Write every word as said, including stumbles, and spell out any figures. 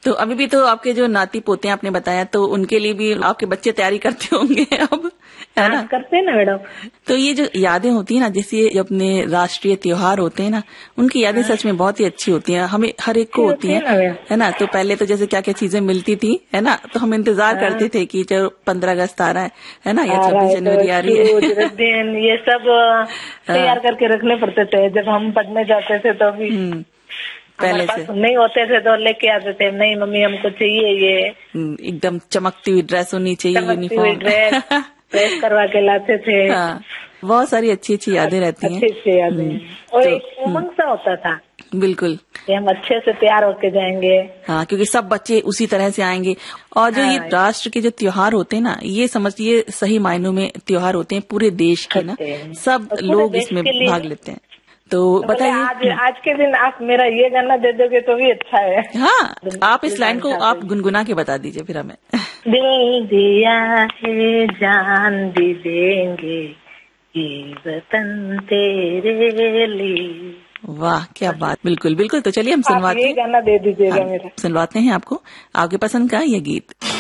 तो अभी भी तो आपके जो नाती पोते हैं आपने बताया, तो उनके लिए भी आपके बच्चे तैयारी करते होंगे अब, है ना? करते हैं ना मैडम। तो ये जो यादें होती है ना, जैसे जो अपने राष्ट्रीय त्योहार होते हैं ना, उनकी यादें सच में बहुत ही अच्छी होती हैं, हमें हर एक को होती हैं, है ना? तो पहले तो जैसे क्या क्या चीजें मिलती थी, है ना, तो हम इंतजार करते थे कि जो पंद्रह अगस्त आ रहा है है ना, या छब्बीस जनवरी आ रही है, ये सब तैयार करके रखने पड़ते थे जब हम पढ़ने जाते थे। तो अभी पहले से नहीं होते थे तो लेके आते थे, नहीं मम्मी हमको चाहिए ये, एकदम चमकती हुई ड्रेस होनी चाहिए, यूनिफॉर्म ड्रेस प्रेस करवा के लाते थे। हाँ, बहुत सारी अच्छी अच्छी यादें रहती हैं, अच्छी अच्छी यादें, और एक उमंग सा होता था। बिल्कुल, कि हम अच्छे से तैयार होके जाएंगे। हाँ, क्योंकि सब बच्चे उसी तरह से आएंगे। और जो हाँ, ये राष्ट्र के जो त्योहार होते हैं ना, ये समझिए सही मायनों में त्योहार होते हैं पूरे देश के ना, सब लोग इसमें भाग लेते हैं। तो बताइए, आज आज के दिन आप मेरा ये गाना दे दोगे तो भी अच्छा है। हाँ, आप इस लाइन को आप गुनगुना के बता दीजिए फिर हमें। दिल दिया है जान भी देंगे ये वतन तेरे लिए। वाह, क्या बात, बिल्कुल बिल्कुल। तो चलिए हम सुनवाते हैं, गाना दे दीजिएगा मेरा। सुनवाते हैं आपको आपके पसंद का ये गीत।